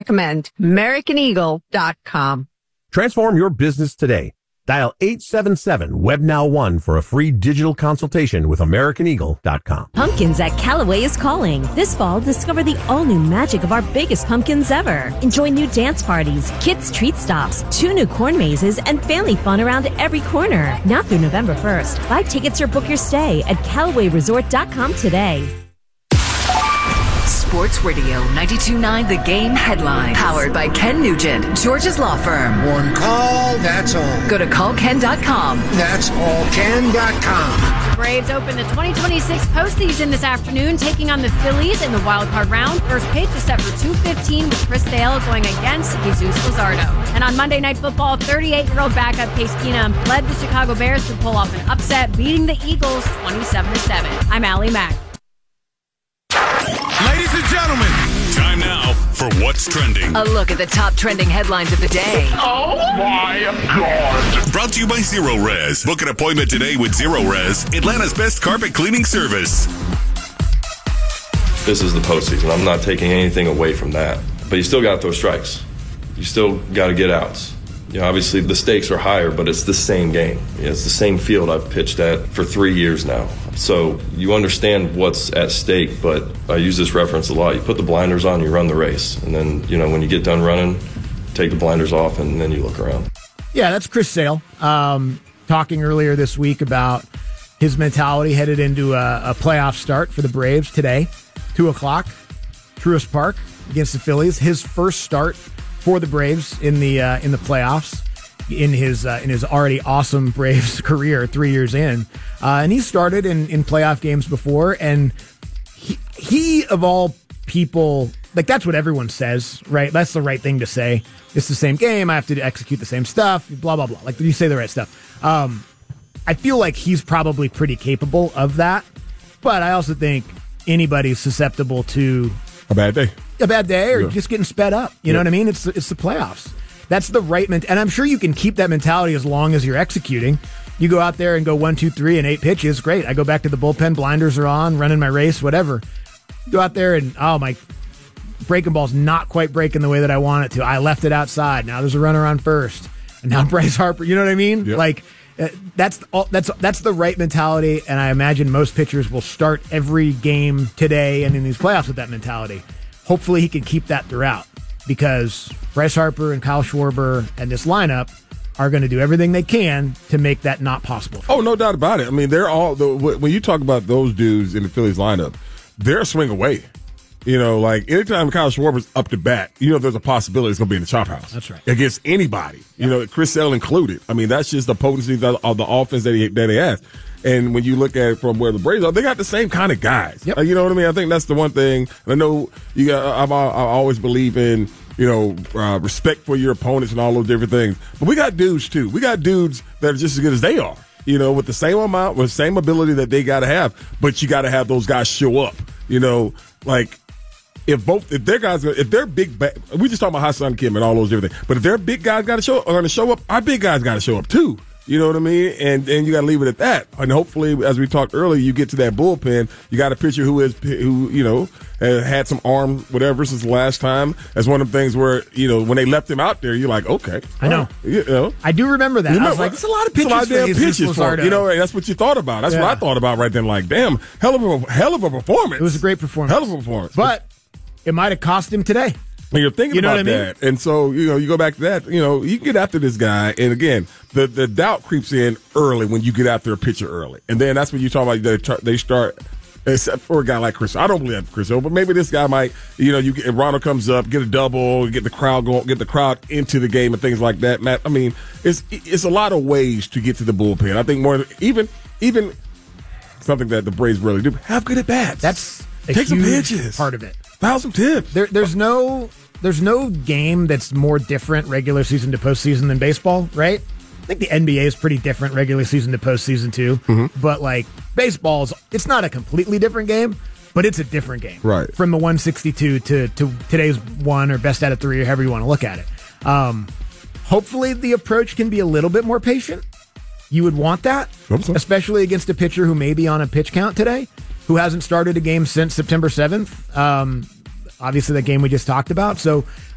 Recommend AmericanEagle.com. Transform your business today. Dial 877-WebNow1 for a free digital consultation with AmericanEagle.com. Pumpkins at Callaway is calling. This fall, discover the all-new magic of our biggest pumpkins ever. Enjoy new dance parties, kids' treat stops, 2 new corn mazes, and family fun around every corner. Now through November 1st. Buy tickets or book your stay at CallawayResort.com today. Sports Radio 92.9 The Game headline. Powered by Ken Nugent, George's Law Firm. One call, that's all. Go to callken.com. That's allken.com. The Braves open the 2026 postseason this afternoon, taking on the Phillies in the wild card round. First pitch is set for 2:15 with Chris Sale going against Jesus Luzardo. And on Monday Night Football, 38-year-old backup Case Keenum led the Chicago Bears to pull off an upset, beating the Eagles 27-7. I'm Allie Mack. Ladies and gentlemen, time now for What's Trending. A look at the top trending headlines of the day. Oh my God. Brought to you by Zero Res. Book an appointment today with Zero Res, Atlanta's best carpet cleaning service. This is the postseason. I'm not taking anything away from that. But you still got to throw strikes. You still got to get outs. You know, obviously the stakes are higher, but it's the same game. It's the same field I've pitched at for 3 years now. So you understand what's at stake, but I use this reference a lot. You put the blinders on, you run the race. And then, you know, when you get done running, take the blinders off, and then you look around. Yeah, that's Chris Sale talking earlier this week about his mentality headed into a playoff start for the Braves today, 2 o'clock, Truist Park against the Phillies. His first start for the Braves in the playoffs in his already awesome Braves career 3 years in, and he started in playoff games before, and he of all people, like, that's what everyone says, right? That's the right thing to say. It's the same game. I have to execute the same stuff. Blah blah blah. Like, you say the right stuff. I feel like he's probably pretty capable of that, but I also think anybody's susceptible to a bad day or just getting sped up. You know what I mean? It's the playoffs. That's the right and I'm sure you can keep that mentality as long as you're executing. You go out there and go 1, 2, 3 and 8 pitches. Great. I go back to the bullpen. Blinders are on, running my race, whatever. Go out there and, my breaking ball's not quite breaking the way that I want it to. I left it outside. Now there's a runner on first. And now Bryce Harper, you know what I mean? Yep. Like, that's the right mentality, and I imagine most pitchers will start every game today and in these playoffs with that mentality. Hopefully he can keep that throughout, because Bryce Harper and Kyle Schwarber and this lineup are going to do everything they can to make that not possible. Oh, no doubt about it. I mean, they're all when you talk about those dudes in the Phillies lineup, they're a swing away. You know, like, anytime Kyle Schwarber's up to bat, you know, there's a possibility it's going to be in the chop house. That's right. Against anybody. Yeah. You know, Chris Sale included. I mean, that's just the potency of the offense that he has. And when you look at it from where the Braves are, they got the same kind of guys. Yep. You know what I mean? I think that's the one thing. I know I always believe in, respect for your opponents and all those different things. But we got dudes, too. We got dudes that are just as good as they are. You know, with the same amount, with the same ability that they got to have. But you got to have those guys show up. You know, like, if they're big, we just talking about Hassan Kim and all those different things. But if their big guys are going to show up, our big guys got to show up too. You know what I mean? And you got to leave it at that. And hopefully, as we talked earlier, you get to that bullpen. You got a pitcher who had some arm whatever since the last time. That's one of the things where, when they left him out there, you're like, okay, I know. I do remember that. I was like, it's a lot of pitches. For him. That's what you thought about. That's what I thought about right then. Like, damn, hell of a performance. It was a great performance. Hell of a performance, but it might have cost him today. And you're thinking about that. And so, you go back to that, you get after this guy. And again, the doubt creeps in early when you get after a pitcher early. And then that's when you talk about they start, except for a guy like Chris. I don't believe Chris Hill, but maybe this guy might, Ronald comes up, get a double, get the crowd going, get the crowd into the game and things like that. Matt, I mean, it's a lot of ways to get to the bullpen. I think more, even something that the Braves really do, have good at bats. That's a Take some huge pitches. part of it. 1,000 tips. There's no game that's more different regular season to postseason than baseball, right? I think the NBA is pretty different regular season to postseason too. Mm-hmm. But like it's not a completely different game, but it's a different game. Right. From the 162 to today's one or best out of three or however you want to look at it. Hopefully the approach can be a little bit more patient. You would want that, especially against a pitcher who may be on a pitch count today, who hasn't started a game since September 7th. Obviously, that game we just talked about. So